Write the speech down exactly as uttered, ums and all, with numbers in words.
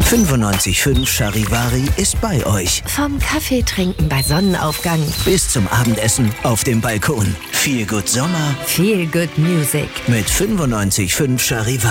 fünfundneunzig Komma fünf Charivari ist bei euch. Vom Kaffee trinken bei Sonnenaufgang Bis zum Abendessen auf dem Balkon. Viel Good Sommer Feel Good Music mit fünfundneunzig Komma fünf Charivari.